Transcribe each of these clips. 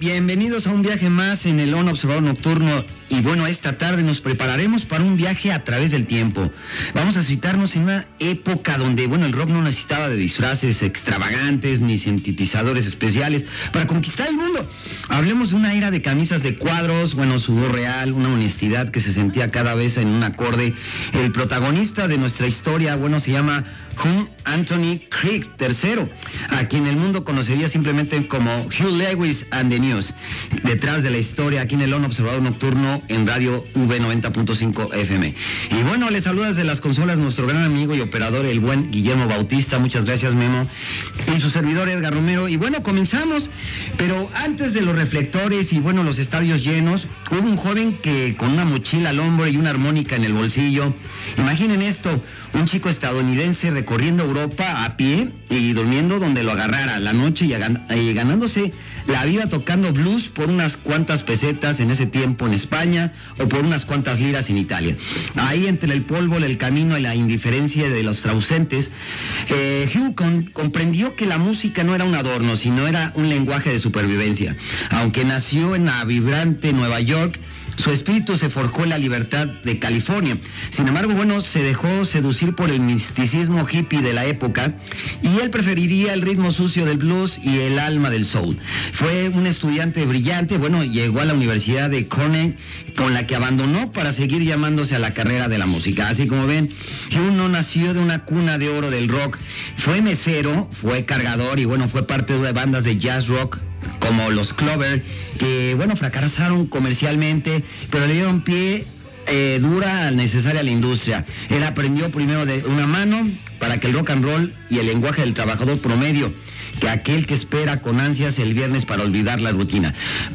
Bienvenidos a un viaje más en el ON Observador Nocturno. Y bueno, esta tarde nos prepararemos para un viaje a través del tiempo. Vamos a situarnos en una época donde, bueno, el rock no necesitaba de disfraces extravagantes ni sintetizadores especiales para conquistar el mundo. Hablemos de una era de camisas de cuadros, bueno, sudor real, una honestidad que se sentía cada vez en un acorde. El protagonista de nuestra historia, bueno, se llama Anthony Craig III, a quien el mundo conocería simplemente como Hugh Lewis and the News. Detrás de la historia, aquí en el ON Observador Nocturno, en Radio V90.5 FM. Y bueno, les saluda desde las consolas nuestro gran amigo y operador, el buen Guillermo Bautista. Muchas gracias, Memo. Y su servidor, Edgar Romero. Y bueno, comenzamos. Pero antes de los reflectores y bueno, los estadios llenos, hubo un joven que con una mochila al hombro y una armónica en el bolsillo. Imaginen esto, un chico estadounidense recorriendo Europa a pie y durmiendo donde lo agarrara la noche y ganándose la vida tocando blues por unas cuantas pesetas en ese tiempo en España o por unas cuantas liras en Italia. Ahí entre el polvo, el camino y la indiferencia de los ausentes, Hugh comprendió que la música no era un adorno, sino era un lenguaje de supervivencia. Aunque nació en la vibrante Nueva York, su espíritu se forjó en la libertad de California. Sin embargo, bueno, se dejó seducir por el misticismo hippie de la época y él preferiría el ritmo sucio del blues y el alma del soul. Fue un estudiante brillante, bueno, llegó a la Universidad de Cornell, con la que abandonó para seguir llamándose a la carrera de la música. Así como ven, Hugh no nació de una cuna de oro del rock. Fue mesero, fue cargador y bueno, fue parte de bandas de jazz rock como los Clover, que bueno, fracasaron comercialmente, pero le dieron pie dura necesaria a la industria. Él aprendió primero de una mano para que el rock and roll y el lenguaje del trabajador promedio, que aquel que espera con ansias el viernes para olvidar la rutina.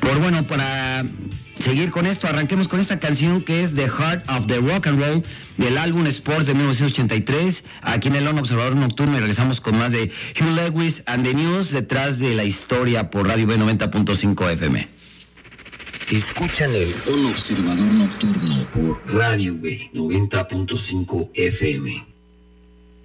Para seguir con esto, arranquemos con esta canción que es The Heart of the Rock and Roll del álbum Sports de 1983, aquí en el ON Observador Nocturno, y regresamos con más de Hugh Lewis and the News, detrás de la historia, por Radio V90.5 FM. Escuchan el ON Observador Nocturno por Radio V90.5 FM.